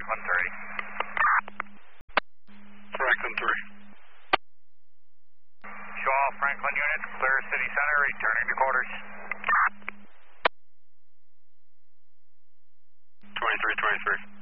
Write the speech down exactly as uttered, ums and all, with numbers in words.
Franklin three. Franklin three. Show all Franklin units, clear city center, returning to quarters. twenty-three twenty-three.